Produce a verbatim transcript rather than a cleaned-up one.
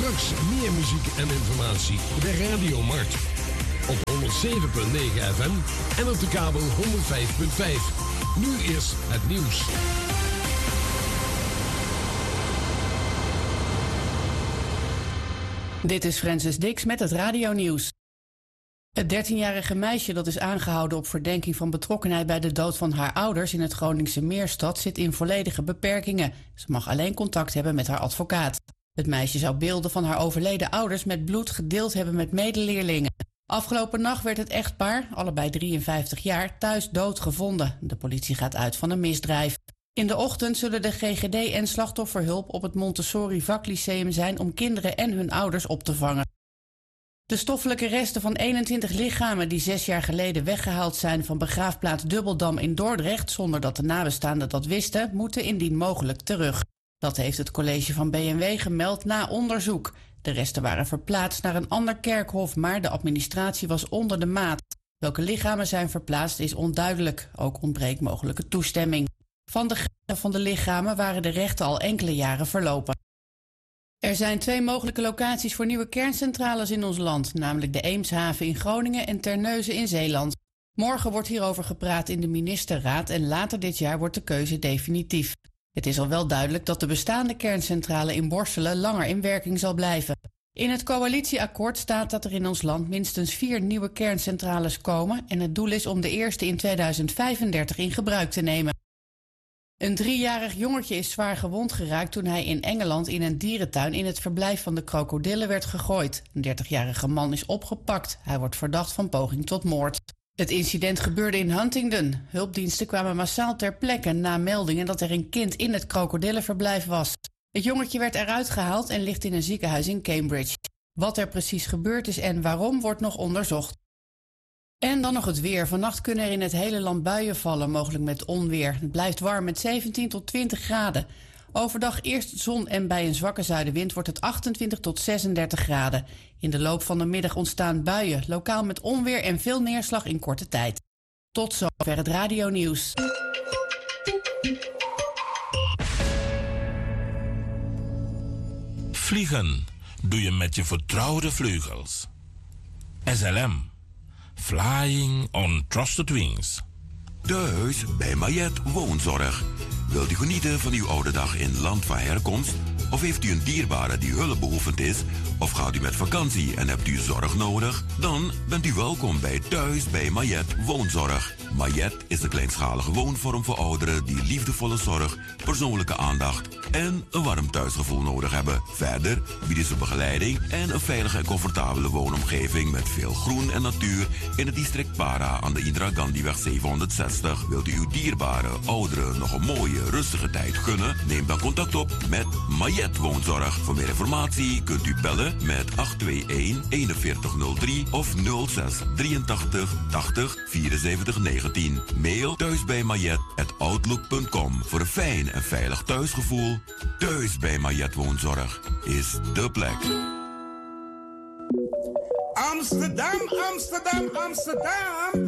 Straks meer muziek en informatie bij Radio Mart. Op honderdzeven komma negen F M en op de kabel honderdvijf komma vijf. Nu eerst het nieuws. Dit is Francis Dix met het radionieuws. Het dertienjarige meisje dat is aangehouden op verdenking van betrokkenheid bij de dood van haar ouders in het Groningse Meerstad zit in volledige beperkingen. Ze mag alleen contact hebben met haar advocaat. Het meisje zou beelden van haar overleden ouders met bloed gedeeld hebben met medeleerlingen. Afgelopen nacht werd het echtpaar, allebei drieënvijftig jaar, thuis dood gevonden. De politie gaat uit van een misdrijf. In de ochtend zullen de G G D en slachtofferhulp op het Montessori Vaklyceum zijn om kinderen en hun ouders op te vangen. De stoffelijke resten van eenentwintig lichamen die zes jaar geleden weggehaald zijn van begraafplaats Dubbeldam in Dordrecht, zonder dat de nabestaanden dat wisten, moeten indien mogelijk terug. Dat heeft het college van B N W gemeld na onderzoek. De resten waren verplaatst naar een ander kerkhof, maar de administratie was onder de maat. Welke lichamen zijn verplaatst is onduidelijk. Ook ontbreekt mogelijke toestemming. Van de graven van de lichamen waren de rechten al enkele jaren verlopen. Er zijn twee mogelijke locaties voor nieuwe kerncentrales in ons land, namelijk de Eemshaven in Groningen en Terneuzen in Zeeland. Morgen wordt hierover gepraat in de ministerraad en later dit jaar wordt de keuze definitief. Het is al wel duidelijk dat de bestaande kerncentrale in Borselen langer in werking zal blijven. In het coalitieakkoord staat dat er in ons land minstens vier nieuwe kerncentrales komen en het doel is om de eerste in tweeduizend vijfendertig in gebruik te nemen. Een driejarig jongetje is zwaar gewond geraakt toen hij in Engeland in een dierentuin in het verblijf van de krokodillen werd gegooid. Een dertigjarige man is opgepakt. Hij wordt verdacht van poging tot moord. Het incident gebeurde in Huntingdon. Hulpdiensten kwamen massaal ter plekke na meldingen dat er een kind in het krokodillenverblijf was. Het jongetje werd eruit gehaald en ligt in een ziekenhuis in Cambridge. Wat er precies gebeurd is en waarom wordt nog onderzocht. En dan nog het weer. Vannacht kunnen er in het hele land buien vallen, mogelijk met onweer. Het blijft warm met zeventien tot twintig graden. Overdag eerst zon en bij een zwakke zuidenwind wordt het achtentwintig tot zesendertig graden. In de loop van de middag ontstaan buien, lokaal met onweer en veel neerslag in korte tijd. Tot zover het radionieuws. Vliegen doe je met je vertrouwde vleugels. S L M. Flying on Trusted Wings. Thuis bij Mayet Woonzorg. Wilt u genieten van uw oude dag in land van herkomst? Of heeft u een dierbare die hulpbehoevend is? Of gaat u met vakantie en hebt u zorg nodig? Dan bent u welkom bij Thuis bij Mayet Woonzorg. Mayet is de kleinschalige woonvorm voor ouderen die liefdevolle zorg, persoonlijke aandacht en een warm thuisgevoel nodig hebben. Verder bieden ze begeleiding en een veilige en comfortabele woonomgeving met veel groen en natuur in het district Para aan de Indira Gandhiweg zevenhonderdzestig. Wilt u uw dierbare ouderen nog een mooie, rustige tijd gunnen? Neem dan contact op met Mayet Woonzorg. Voor meer informatie kunt u bellen met acht twee een, eenenveertig nul drie of nul zes drieëntachtig tachtig vierenzeventig negentien. Mail thuisbijmayet at outlook punt com. Voor een fijn en veilig thuisgevoel. Thuis bij Mayet Woonzorg is de plek. Amsterdam, Amsterdam, Amsterdam.